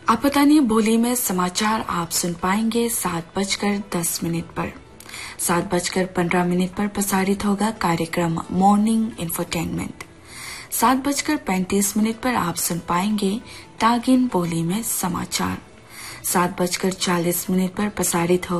आपतानी बोली में समाचार आप सुन पाएंगे 7:10 पर। 7:15 पर प्रसारित होगा कार्यक्रम मॉर्निंग इंफोटेनमेंट। 7:35 पर आप सुन पाएंगे तागिन बोली में समाचार। 7:40 पर प्रसारित होगा